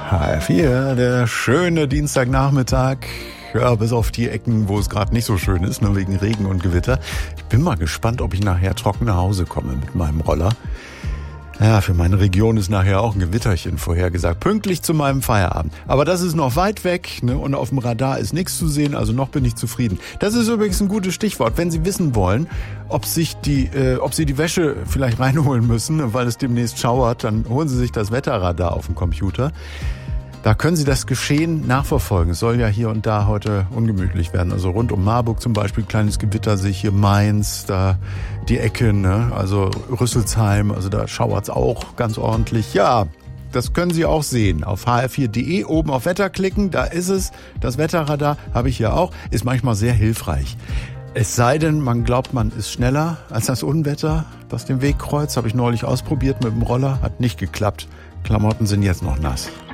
HR4, der schöne Dienstagnachmittag. Ja, bis auf die Ecken, wo es gerade nicht so schön ist, nur wegen Regen und Gewitter. Ich bin mal gespannt, ob ich nachher trocken nach Hause komme mit meinem Roller. Ja, für meine Region ist nachher auch ein Gewitterchen vorhergesagt, pünktlich zu meinem Feierabend. Aber das ist noch weit weg, ne? Und auf dem Radar ist nichts zu sehen, also noch bin ich zufrieden. Das ist übrigens ein gutes Stichwort, wenn Sie wissen wollen, ob Sie die Wäsche vielleicht reinholen müssen, weil es demnächst schauert, dann holen Sie sich das Wetterradar auf dem Computer. Da können Sie das Geschehen nachverfolgen. Es soll ja hier und da heute ungemütlich werden. Also rund um Marburg zum Beispiel, kleines Gewitter sehe ich hier, Mainz, da die Ecke, ne? Also Rüsselsheim, also da schauert's auch ganz ordentlich. Ja, das können Sie auch sehen. Auf hr4.de oben auf Wetter klicken, da ist es. Das Wetterradar habe ich hier auch, ist manchmal sehr hilfreich. Es sei denn, man glaubt, man ist schneller als das Unwetter, das den Weg kreuzt. Habe ich neulich ausprobiert mit dem Roller, hat nicht geklappt. Klamotten sind jetzt noch nass.